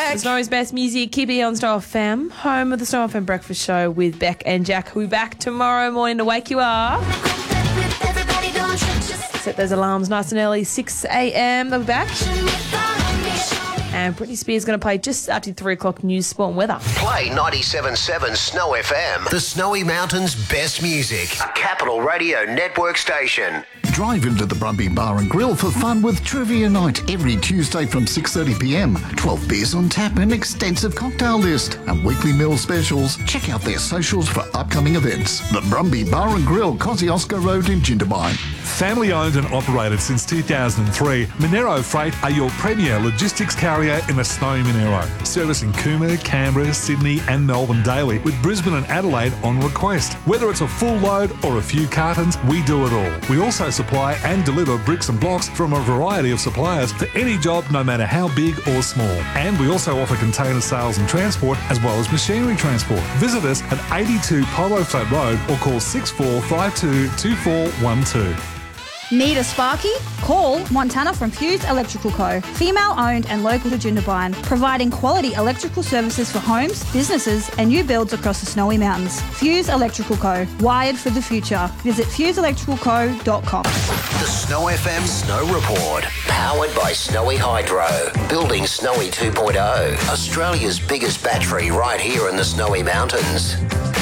back. Snowy's best music, keep it on Star FM, home of the Star FM breakfast show with Beck and Jack. We'll be back tomorrow morning to wake you up. Set those alarms nice and early, 6 a.m. They'll be back. And Britney Spears is going to play just after 3 o'clock news, sport and weather. Play 97.7 Snow FM, the Snowy Mountains' best music. A Capital Radio Network station. Drive into the Brumby Bar and Grill for fun with Trivia Night every Tuesday from 6:30pm. 12 beers on tap and extensive cocktail list and weekly meal specials. Check out their socials for upcoming events. The Brumby Bar and Grill, Kosciuszko Road in Jindabyne. Family owned and operated since 2003, Monero Freight are your premier logistics carrier in the snowy Monero. Servicing Cooma, Canberra, Sydney and Melbourne daily with Brisbane and Adelaide on request. Whether it's a full load or a few cartons, we do it all. We also supply and deliver bricks and blocks from a variety of suppliers for any job, no matter how big or small. And we also offer container sales and transport as well as machinery transport. Visit us at 82 Polo Flat Road or call 6452 2412. Need a Sparky? Call Montana from Fuse Electrical Co. Female owned and local to Jindabyne, providing quality electrical services for homes, businesses and new builds across the Snowy Mountains. Fuse Electrical Co. Wired for the future. Visit fuseelectricalco.com. The Snow FM Snow Report. Powered by Snowy Hydro. Building Snowy 2.0. Australia's biggest battery right here in the Snowy Mountains.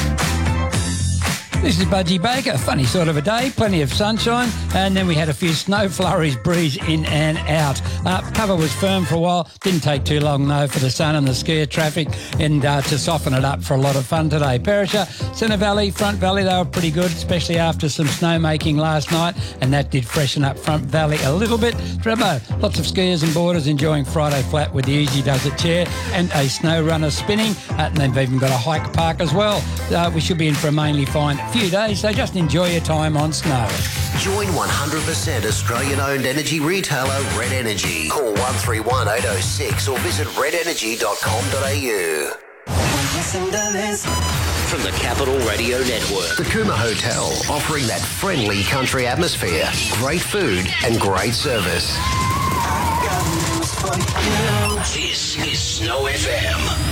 This is Budgie Baker. Funny sort of a day, plenty of sunshine, and then we had a few snow flurries breeze in and out. Cover was firm for a while. Didn't take too long, though, for the sun and the skier traffic and to soften it up for a lot of fun today. Perisher, Centre Valley, Front Valley, they were pretty good, especially after some snow making last night, and that did freshen up Front Valley a little bit. Trebbo, lots of skiers and boarders enjoying Friday Flat with the Easy Does It chair and a snow runner spinning, and they've even got a hike park as well. We should be in for a mainly fine few days, so just enjoy your time on snow. Join 100% Australian-owned energy retailer Red Energy. Call 131 806 or visit redenergy.com.au. From the Capital Radio Network, the Cooma Hotel, offering that friendly country atmosphere, great food and great service. This is Snow FM.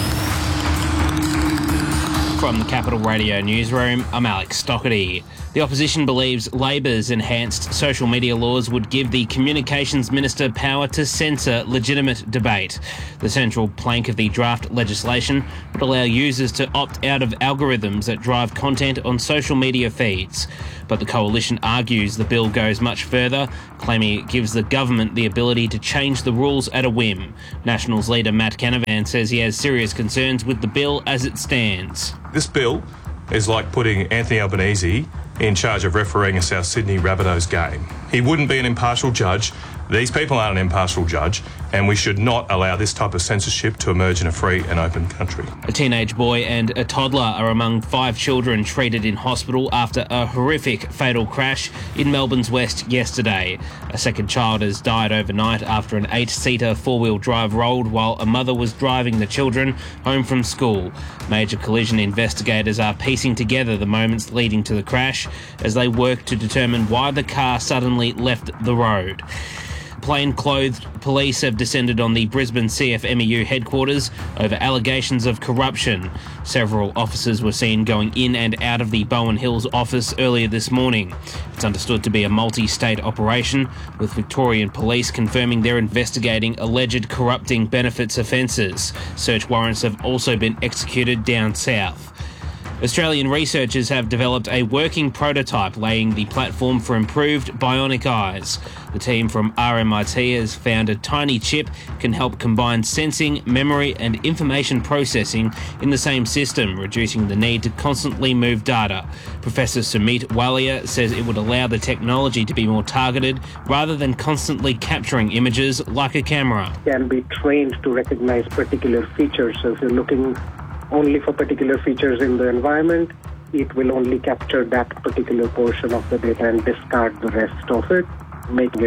From the Capital Radio newsroom, I'm Alex Stockerty. The opposition believes Labor's enhanced social media laws would give the Communications Minister power to censor legitimate debate. The central plank of the draft legislation would allow users to opt out of algorithms that drive content on social media feeds. But the coalition argues the bill goes much further, claiming it gives the government the ability to change the rules at a whim. Nationals leader Matt Canavan says he has serious concerns with the bill as it stands. This bill is like putting Anthony Albanese in charge of refereeing a South Sydney Rabbitohs game. He wouldn't be an impartial judge. These people aren't an impartial judge, and we should not allow this type of censorship to emerge in a free and open country. A teenage boy and a toddler are among 5 children treated in hospital after a horrific fatal crash in Melbourne's west yesterday. A second child has died overnight after an 8-seater four-wheel drive rolled while a mother was driving the children home from school. Major collision investigators are piecing together the moments leading to the crash as they work to determine why the car suddenly left the road. Plain-clothed police have descended on the Brisbane CFMEU headquarters over allegations of corruption. Several officers were seen going in and out of the Bowen Hills office earlier this morning. It's understood to be a multi-state operation, with Victorian police confirming they're investigating alleged corrupting benefits offences. Search warrants have also been executed down south. Australian researchers have developed a working prototype laying the platform for improved bionic eyes. The team from RMIT has found a tiny chip can help combine sensing, memory and information processing in the same system, reducing the need to constantly move data. Professor Sumit Walia says it would allow the technology to be more targeted rather than constantly capturing images like a camera. Can be trained to recognize particular features. So if you're looking only for particular features in the environment, it will only capture that particular portion of the data and discard the rest of it, making it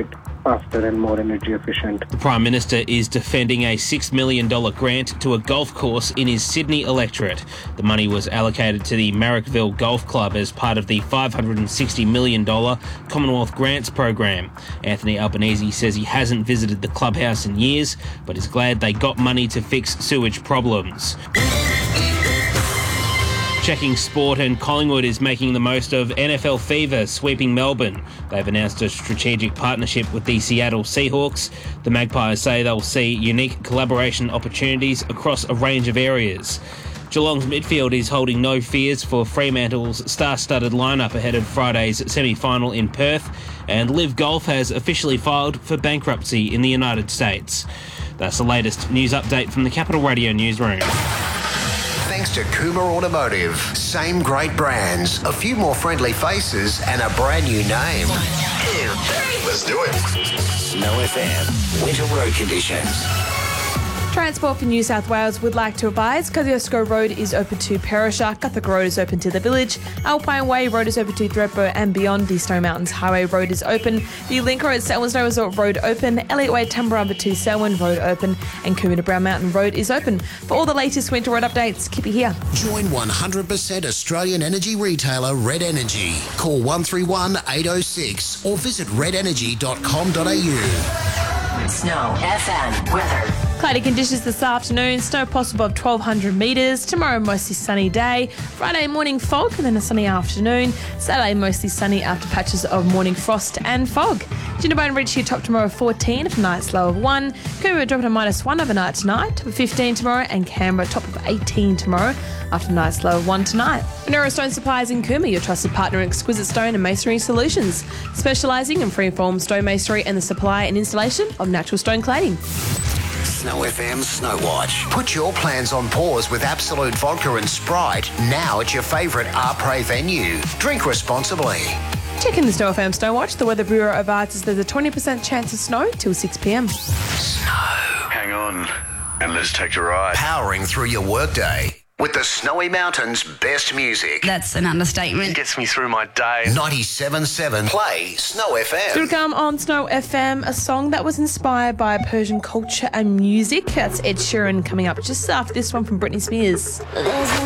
faster and more energy efficient. The Prime Minister is defending a $6 million grant to a golf course in his Sydney electorate. The money was allocated to the Marrickville Golf Club as part of the $560 million Commonwealth Grants program. Anthony Albanese says he hasn't visited the clubhouse in years, but is glad they got money to fix sewage problems. Checking sport, and Collingwood is making the most of NFL fever sweeping Melbourne. They've announced a strategic partnership with the Seattle Seahawks. The Magpies say they'll see unique collaboration opportunities across a range of areas. Geelong's midfield is holding no fears for Fremantle's star-studded lineup ahead of Friday's semi-final in Perth, and Live Golf has officially filed for bankruptcy in the United States. That's the latest news update from the Capital Radio newsroom. Thanks to Kuma Automotive. Same great brands, a few more friendly faces, and a brand new name. 1, 2, 3. Let's do it. Snow FM. Winter road conditions. Transport for New South Wales would like to advise Kosciuszko Road is open to Perisher, Guthrie Road is open to the village, Alpine Way Road is open to Thredbo and beyond. The Snow Mountains Highway Road is open, the Link Road Selwyn Snow Resort Road open, Elliott Way Tumbarumba to Selwyn Road open, and Coombe to Brown Mountain Road is open. For all the latest winter road updates, keep it here. Join 100% Australian energy retailer Red Energy. Call 131 806 or visit redenergy.com.au. Snow FM weather. Cloudy conditions this afternoon, snow possible above 1,200 metres. Tomorrow, mostly sunny day. Friday morning fog and then a sunny afternoon. Saturday, mostly sunny after patches of morning frost and fog. Jindabyne reach your top tomorrow 14, of night's low of 1. Coombe drop to -1 overnight tonight, top of 15 tomorrow, and Canberra top of 18 tomorrow after night's low of 1 tonight. Monero Stone Supplies in Coombe, your trusted partner in exquisite stone and masonry solutions, specialising in freeform stone masonry and the supply and installation of natural stone cladding. Snow FM Snow Watch. Put your plans on pause with Absolute Vodka and Sprite now at your favourite Arpre venue. Drink responsibly. Check in the Snow FM Snow Watch. The Weather Bureau advises there's a 20% chance of snow till 6 p.m. Snow. Hang on and let's take a ride. Powering through your workday with the Snowy Mountains' best music. That's an understatement. Gets me through my day. 97.7. Play Snow FM. Still to come on Snow FM, a song that was inspired by Persian culture and music. That's Ed Sheeran coming up just after this one from Britney Spears.